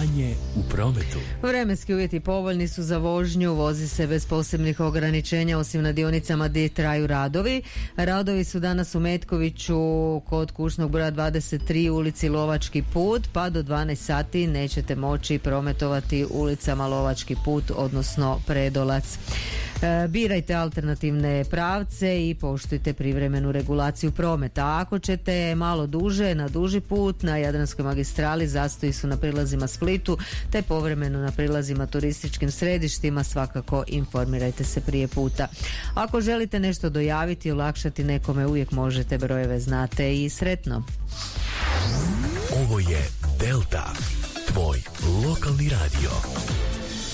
Stanje u prometu. Vremenski uvjeti povoljni su za vožnju, vozi se bez posebnih ograničenja osim na dionicama gdje traju radovi. Radovi su danas u Metkoviću kod kućnog broja 23 ulici Lovački put, pa do 12 sati nećete moći prometovati ulicama Lovački put, odnosno Predolac. Birajte alternativne pravce i poštujte privremenu regulaciju prometa. Ako ćete malo duže, na duži put, na Jadranskoj magistrali zastoji su na prilazima Splitu, te povremeno na prilazima turističkim središtima, svakako informirajte se prije puta. Ako želite nešto dojaviti, olakšati nekome, uvijek možete, brojeve znate i sretno. Ovo je Delta, tvoj lokalni radio.